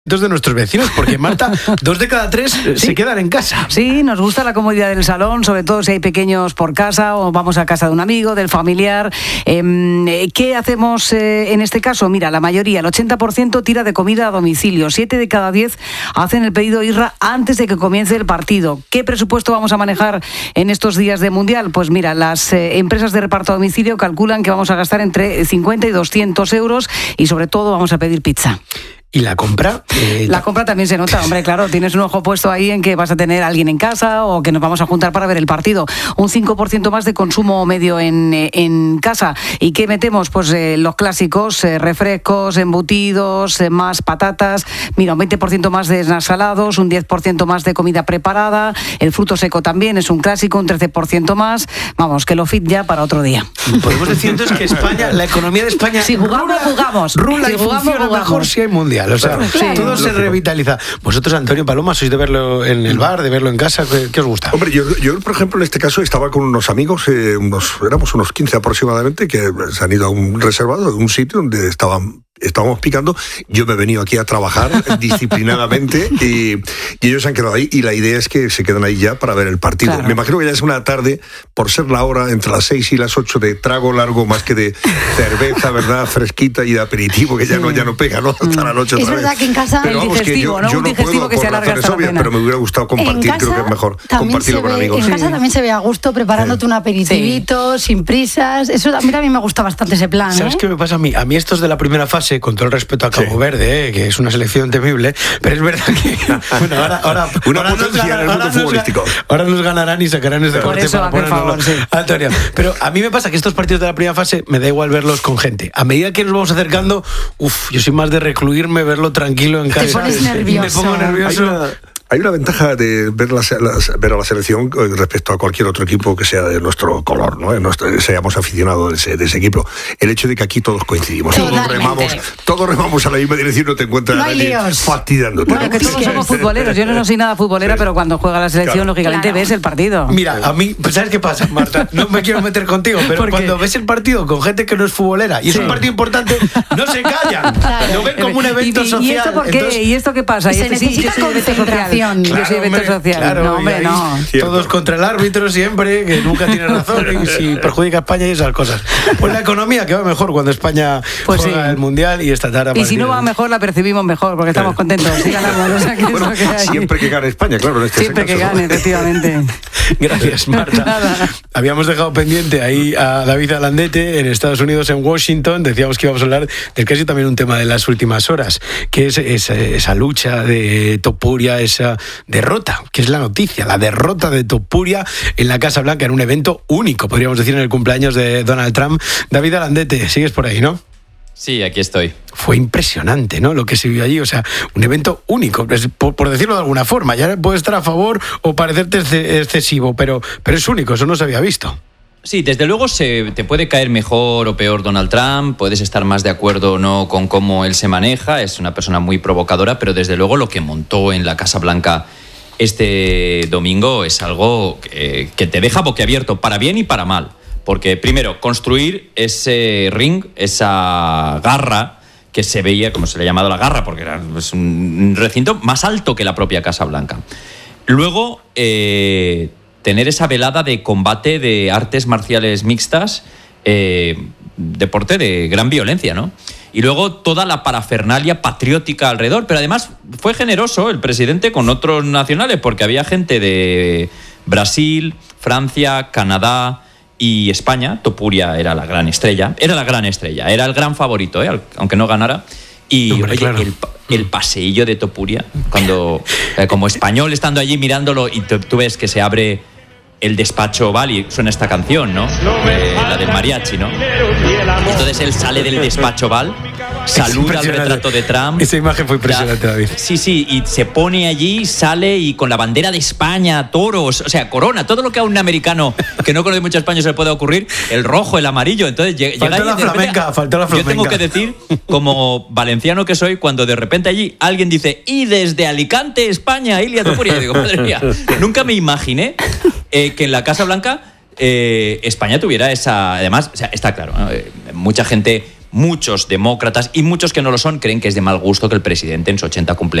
de nuestros vecinos, porque Marta, 2 de cada 3 se quedan en casa. Sí, nos gusta la comodidad del salón, sobre todo si hay pequeños por casa o vamos a casa de un amigo, del familiar. ¿Qué hacemos en este caso? Mira, la mayoría, el 80% tira de comida a domicilio, 7 de cada 10 hacen el pedido IRRA antes de que comience el partido. ¿Qué presupuesto vamos a manejar en estos días de Mundial? Pues mira, las empresas de reparto a domicilio calculan que vamos a gastar entre 50 y 200 euros y sobre todo vamos a pedir pizza. ¿Y la compra? La compra también se nota, hombre, claro, tienes un ojo puesto ahí en que vas a tener a alguien en casa o que nos vamos a juntar para ver el partido. Un 5% más de consumo medio en casa. ¿Y qué metemos? Pues los clásicos, refrescos, embutidos, más patatas, mira, un 20% más de snacks salados, un 10% más de comida preparada, el fruto seco también es un clásico, un 13% más. Vamos, que lo fit ya para otro día. Podemos decir entonces que España, la economía de España... Si jugamos, jugamos. Rula si y jugamos, funciona mejor si hay Mundial. O sea, claro, todo se revitaliza. Vosotros, Antonio Paloma, sois de verlo en el bar, de verlo en casa. ¿Qué os gusta? Hombre, yo, por ejemplo, en este caso estaba con unos amigos, éramos unos 15 aproximadamente, que se han ido a un reservado, un sitio donde estábamos picando. Yo me he venido aquí a trabajar disciplinadamente y ellos se han quedado ahí, y la idea es que se quedan ahí ya para ver el partido. Claro. Me imagino que ya es una tarde, por ser la hora entre las 6 y las 8, de trago largo más que de cerveza, ¿verdad? Fresquita y de aperitivo, que ya no pega, ¿no? Hasta la noche. Es verdad que en casa el digestivo, ¿no? Un digestivo que se alarga hasta la cena. Pero me hubiera gustado compartir, creo que es mejor compartirlo con amigos. En casa también se ve a gusto preparándote un aperitivito, sin prisas. Eso a mí también me gusta bastante ese plan. ¿Sabes qué me pasa a mí? A mí estos de la primera fase, con todo el respeto a Cabo Verde, que es una selección temible, pero es verdad que bueno, ahora potencia en el mundo futbolístico. Ahora nos ganarán y sacarán este corte para ponerlo. Antonio, pero a mí me pasa que estos partidos de la primera fase me da igual verlos con gente. A medida que nos vamos acercando, yo soy más de recluirme, verlo tranquilo en casa. Te pones nervioso. Me pongo nervioso. Hay una ventaja de ver a la selección respecto a cualquier otro equipo que sea de nuestro color, ¿no? Seamos aficionados de ese equipo. El hecho de que aquí todos coincidimos, todos remamos a la misma dirección, no te encuentras a nadie fastidiándote. Bueno, que todos somos futboleros. Yo no soy nada futbolera, pero cuando juega la selección, lógicamente ves el partido. Mira, a mí, ¿sabes qué pasa, Marta? No me quiero meter contigo, pero cuando ves el partido con gente que no es futbolera y es un partido importante, no se callan. Lo ven como un evento social. ¿Y esto por qué? Entonces, ¿Y esto qué pasa? Se necesita concentración. Yo soy evento social. Claro, no, hombre, no. Todos contra el árbitro siempre, que nunca tiene razón y si perjudica a España y esas cosas. Pues la economía que va mejor cuando España juega el Mundial y esta tarde. Y si no va mejor, la percibimos mejor porque estamos contentos. Sí, ganamos. O sea, bueno, siempre que gane España, claro. En este siempre caso, que gane, efectivamente. Gracias, Marta. Habíamos dejado pendiente ahí a David Alandete en Estados Unidos, en Washington. Decíamos que íbamos a hablar del que ha sido también un tema de las últimas horas, que es esa lucha de Topuria, esa derrota, que es la noticia, la derrota de Topuria en la Casa Blanca en un evento único, podríamos decir, en el cumpleaños de Donald Trump. David Alandete, sigues por ahí, ¿no? Sí, aquí estoy. Fue impresionante, ¿no? Lo que se vio allí, o sea, un evento único, por decirlo de alguna forma. Ya puede estar a favor o parecerte excesivo, pero es único, eso no se había visto. Sí, desde luego te puede caer mejor o peor Donald Trump, puedes estar más de acuerdo o no con cómo él se maneja, es una persona muy provocadora, pero desde luego lo que montó en la Casa Blanca este domingo es algo que te deja boquiabierto, para bien y para mal. Porque primero, construir ese ring, esa garra que se veía, como se le ha llamado la garra, porque era un recinto más alto que la propia Casa Blanca. Luego, tener esa velada de combate de artes marciales mixtas, deporte de gran violencia, ¿no? Y luego toda la parafernalia patriótica alrededor, pero además fue generoso el presidente con otros nacionales, porque había gente de Brasil, Francia, Canadá y España. Topuria era la gran estrella, era el gran favorito, aunque no ganara. Y hombre, oye, claro, el paseillo de Topuria, cuando como español estando allí mirándolo y tú ves que se abre el despacho oval y suena esta canción, ¿no? La del mariachi, ¿no? Entonces él sale del despacho oval, saluda al retrato de Trump. Esa imagen fue impresionante, David. Sí, y se pone allí, sale y con la bandera de España, toros, o sea, corona, todo lo que a un americano que no conoce mucho España se le puede ocurrir, el rojo, el amarillo. Entonces faltó la flamenca. Yo tengo que decir, como valenciano que soy, cuando de repente allí alguien dice, y desde Alicante, España, Ilia Topuria, digo, madre mía, nunca me imaginé que en la Casa Blanca España tuviera esa... Además, o sea, está claro, ¿no? Mucha gente muchos demócratas y muchos que no lo son creen que es de mal gusto que el presidente en su 80 cumpleaños